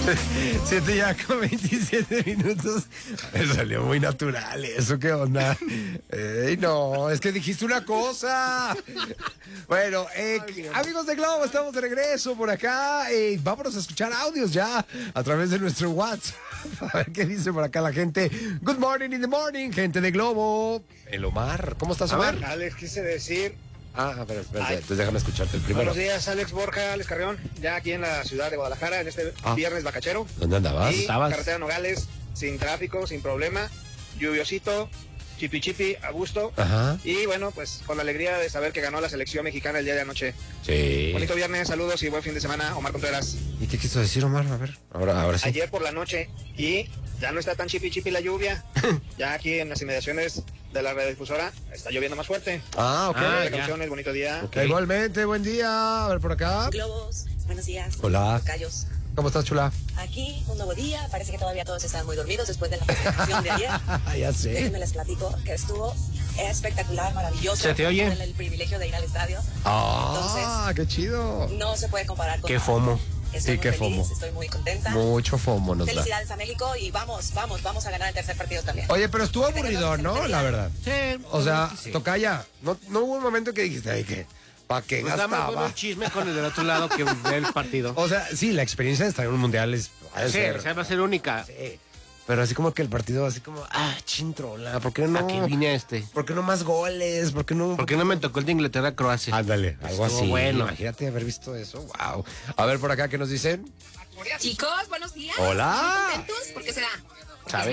7 ya con 27 minutos. Me salió muy natural eso, ¿qué onda? No, es que dijiste una cosa. Bueno, amigos de Globo, estamos de regreso por acá. Vámonos a escuchar audios ya a través de nuestro WhatsApp. A ver qué dice por acá la gente. Good morning in the morning, gente de Globo. El Omar, ¿cómo estás, Omar? Alex, quise decir. Pero espérate, entonces déjame escucharte el primero. Buenos días, Alex Borja, Alex Carrión, ya aquí en la ciudad de Guadalajara, en este viernes bacachero. ¿Dónde andabas? Y carretera Nogales, sin tráfico, sin problema, lluviosito, chipi chipi, a gusto. Ajá. Y bueno, pues con la alegría de saber que ganó la selección mexicana el día de anoche. Sí. Bonito viernes, saludos y buen fin de semana, Omar Contreras. ¿Y qué quiso decir, Omar? A ver, ahora sí. Ayer por la noche y ya no está tan chipi chipi la lluvia. Ya aquí en las inmediaciones de la radiodifusora está lloviendo más fuerte. Ok. Precauciones, bonito día. Okay. Igualmente, buen día. A ver por acá. Globos, buenos días. Hola. Tocayos. ¿Cómo estás, chula? Aquí, un nuevo día. Parece que todavía todos están muy dormidos después de la presentación de ayer. Ya sé. Déjenme les platico que estuvo espectacular, maravilloso. ¿Se te oye? Tuve el privilegio de ir al estadio. Qué chido. No se puede comparar con Qué nada. FOMO. Estoy Sí, muy qué feliz, FOMO. estoy muy contenta. Mucho FOMO nos da. Felicidades a México y vamos a ganar el tercer partido también. Oye, pero estuvo aburrido, ¿no? La verdad. Sí. O sea, sí. Tocaya, no hubo un momento que dijiste, ay, ¿qué? ¿Para qué Pues da más bueno gastaba? el chisme con el del otro lado que ver el partido. O sea, sí, la experiencia de estar en un mundial va a Sí, ser. o sea, va a ser única. Sí. Pero así como que el partido, así como, chintrola, ¿por qué no? ¿A qué vine este? ¿Por qué no más goles? ¿Por qué no? ¿Por qué no me tocó el de Inglaterra-Croacia? Ándale, algo Estuvo así. bueno. Imagínate haber visto eso. Wow. A ver por acá, ¿qué nos dicen? Chicos, buenos días. Hola. ¿Muy contentos? ¿Por qué será? ¿Sabe?